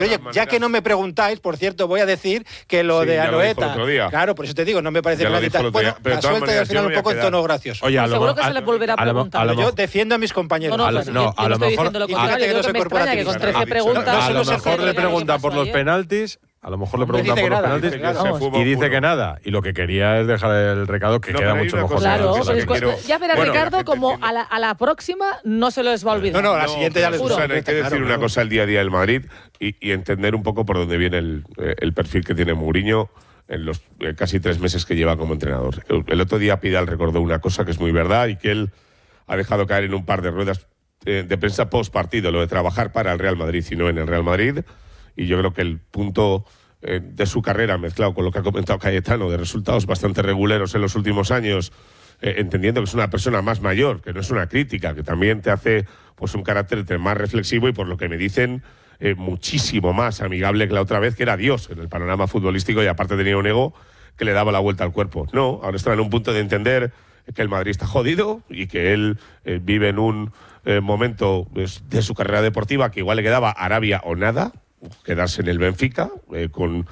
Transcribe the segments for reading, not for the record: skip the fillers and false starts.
Oye, ya que no me preguntáis, por cierto, voy a decir que lo de Anoeta, claro, por eso te digo, no me parece penalidad. Bueno, la suelta y al final un poco en tono gracioso. Oye, seguro que se le volverá a preguntar. Yo defiendo a mis compañeros. No, a lo mejor que con 13 preguntas. A lo mejor le pregunta por los penaltis. A lo mejor le preguntan por los penaltis y dice que nada. Y lo que quería es dejar el recado que queda mucho mejor. Claro, ya verá Ricardo como a la próxima no se les va a olvidar. No, a la siguiente ya les juro. Hay que decir una cosa el día a día del Madrid y entender un poco por dónde viene el perfil que tiene Mourinho en los casi 3 meses que lleva como entrenador. El otro día Pidal recordó una cosa que es muy verdad y que él ha dejado caer en un par de ruedas de prensa post partido, lo de trabajar para el Real Madrid y no en el Real Madrid. Y yo creo que el punto de su carrera, mezclado con lo que ha comentado Cayetano, de resultados bastante reguleros en los últimos años, entendiendo que es una persona más mayor, que no es una crítica, que también te hace pues un carácter más reflexivo y, por lo que me dicen, muchísimo más amigable que la otra vez, que era Dios en el panorama futbolístico, y aparte tenía un ego que le daba la vuelta al cuerpo. No, ahora está en un punto de entender que el Madrid está jodido y que él vive en un momento de su carrera deportiva que igual le quedaba Arabia o nada, quedarse en el Benfica con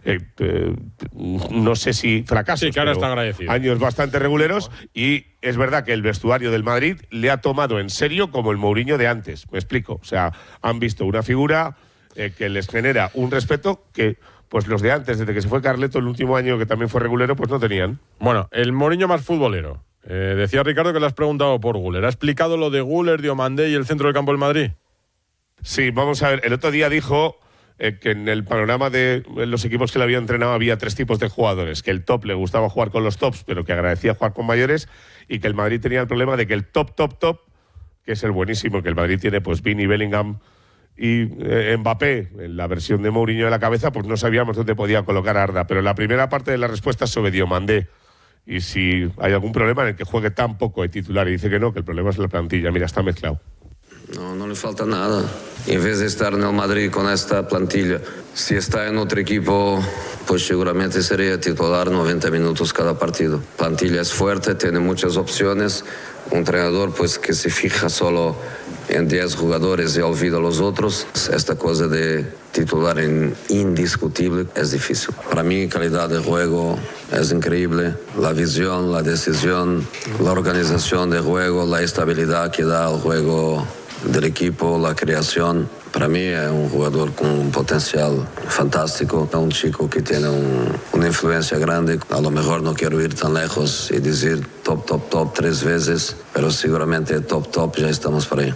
no sé si fracasos, que ahora está agradecido, años bastante reguleros, y es verdad que el vestuario del Madrid le ha tomado en serio como el Mourinho de antes. Me explico, o sea, han visto una figura que les genera un respeto que pues los de antes, desde que se fue Carleto el último año, que también fue regulero, pues no tenían. Bueno, el Mourinho más futbolero. Decía Ricardo que le has preguntado por Güler. ¿Ha explicado lo de Güler, Diomandé y el centro del campo del Madrid? Sí, vamos a ver. El otro día dijo que en el panorama de los equipos que le había entrenado había 3 tipos de jugadores, que el top le gustaba jugar con los tops, pero que agradecía jugar con mayores, y que el Madrid tenía el problema de que el top, que es el buenísimo, que el Madrid tiene pues Vini, Bellingham y Mbappé, en la versión de Mourinho de la cabeza, pues no sabíamos dónde podía colocar a Arda. Pero la primera parte de la respuesta es sobre Diomandé, y si hay algún problema en el que juegue tan poco de titular, y dice que no, que el problema es la plantilla. Mira, está mezclado. No le falta nada. En vez de estar en el Madrid con esta plantilla, si está en otro equipo, pues seguramente sería titular 90 minutos cada partido. Plantilla es fuerte, tiene muchas opciones. Un entrenador pues que se fija solo en 10 jugadores y olvida a los otros. Esta cosa de titular indiscutible es difícil. Para mí, calidad de juego es increíble. La visión, la decisión, la organización de juego, la estabilidad que da al juego del equipo, la creación. Para mí es un jugador con un potencial fantástico, un chico que tiene una influencia grande. A lo mejor no quiero ir tan lejos y decir top 3 veces, pero seguramente top ya estamos por ahí.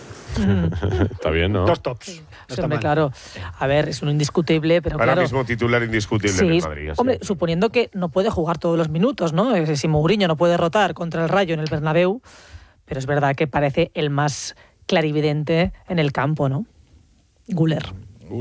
Está bien, ¿no? 2 tops. Sí, claro. A ver, es un indiscutible, pero ahora claro. Ahora mismo titular indiscutible en el Madrid. Hombre, suponiendo que no puede jugar todos los minutos, ¿no? Si Mourinho no puede rotar contra el Rayo en el Bernabéu, pero es verdad que parece el más clarividente en el campo, ¿no? Güler,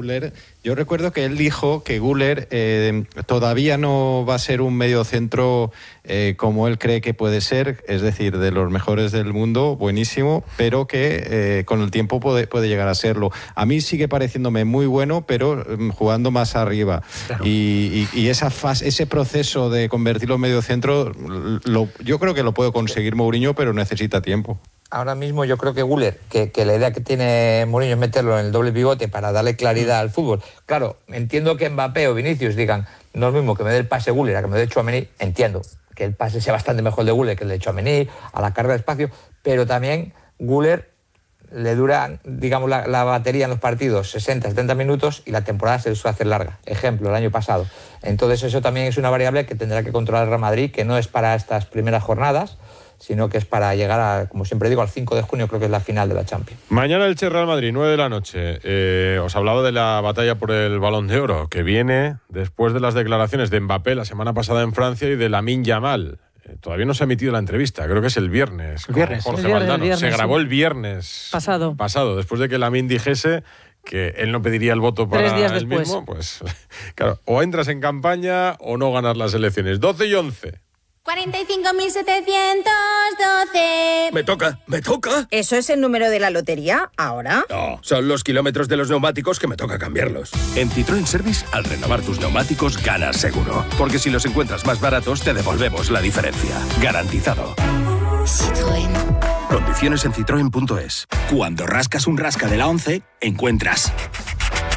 yo recuerdo que él dijo que Güler todavía no va a ser un mediocentro como él cree que puede ser, es decir, de los mejores del mundo, buenísimo, pero que con el tiempo puede llegar a serlo. A mí sigue pareciéndome muy bueno, pero jugando más arriba. Claro. Y esa fase, ese proceso de convertirlo en mediocentro, yo creo que lo puede conseguir Mourinho, pero necesita tiempo. Ahora mismo yo creo que Güler, que la idea que tiene Mourinho es meterlo en el doble pivote para darle claridad al fútbol. Claro, entiendo que Mbappé o Vinicius digan, no es lo mismo que me dé el pase Güler a que me dé Tchouaméni, entiendo que el pase sea bastante mejor de Güler que el de Tchouaméni, a la carga de espacio, pero también Güler le dura, digamos, la batería en los partidos 60, 70 minutos y la temporada se les suele hacer larga. Ejemplo, el año pasado. Entonces eso también es una variable que tendrá que controlar el Real Madrid, que no es para estas primeras jornadas, sino que es para llegar a, como siempre digo, al 5 de junio, creo que es la final de la Champions. Mañana el Real Madrid, 9 de la noche. Os hablaba de la batalla por el Balón de Oro, que viene después de las declaraciones de Mbappé la semana pasada en Francia y de Lamine Yamal. Todavía no se ha emitido la entrevista, creo que es el viernes. Jorge Valdano. Se grabó el viernes pasado, después de que Lamine dijese que él no pediría el voto para 3 días él después. mismo. Pues claro, o entras en campaña o no ganas las elecciones. 12 y 11. 45.712. Me toca. ¿Eso es el número de la lotería ahora? No, son los kilómetros de los neumáticos que me toca cambiarlos. En Citroën Service, al renovar tus neumáticos, ganas seguro. Porque si los encuentras más baratos, te devolvemos la diferencia. Garantizado. Citroën. Condiciones en citroen.es. Cuando rascas un rasca de la 11, encuentras